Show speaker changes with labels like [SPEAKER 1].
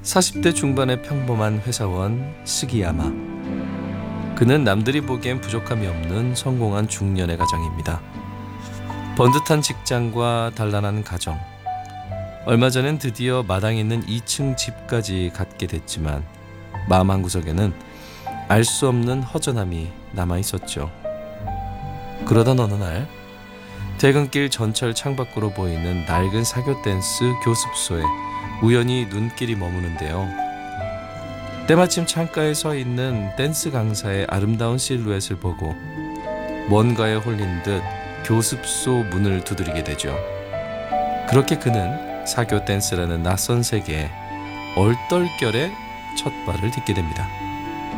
[SPEAKER 1] 40대 중반의 평범한 회사원 스기야마. 그는 남들이 보기엔 부족함이 없는 성공한 중년의 가장입니다. 번듯한 직장과 단란한 가정. 얼마 전엔 드디어 마당에 있는 2층 집까지 갖게 됐지만 마음 한구석에는 알 수 없는 허전함이 남아 있었죠. 그러던 어느 날 퇴근길 전철 창밖으로 보이는 낡은 사교 댄스 교습소에 우연히 눈길이 머무는데요. 때마침 창가에 서 있는 댄스 강사의 아름다운 실루엣을 보고 뭔가에 홀린 듯 교습소 문을 두드리게 되죠. 그렇게 그는 사교 댄스라는 낯선 세계에 얼떨결에 첫 발을 딛게 됩니다.